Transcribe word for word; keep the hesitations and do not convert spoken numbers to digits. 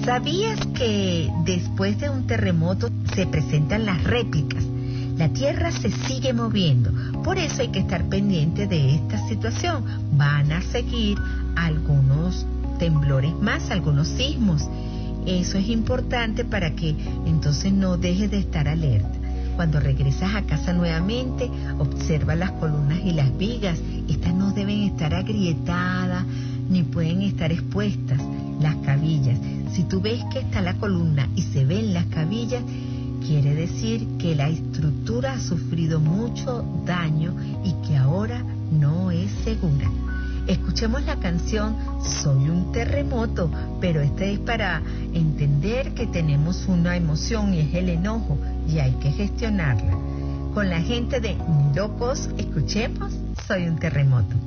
¿Sabías que después de un terremoto se presentan las réplicas? La Tierra se sigue moviendo, por eso hay que estar pendiente de esta situación. Van a seguir algunos temblores más, algunos sismos. Eso es importante para que entonces no dejes de estar alerta. Cuando regresas a casa nuevamente, observa las columnas y las vigas. Estas no deben estar agrietadas ni pueden estar expuestas. Las cabillas. Si tú ves que está la columna y se ven las cabillas, quiere decir que la estructura ha sufrido mucho daño y que ahora no es segura. Escuchemos la canción Soy un terremoto, pero este es para entender que tenemos una emoción y es el enojo y hay que gestionarla. Con la gente de Locos, escuchemos Soy un terremoto.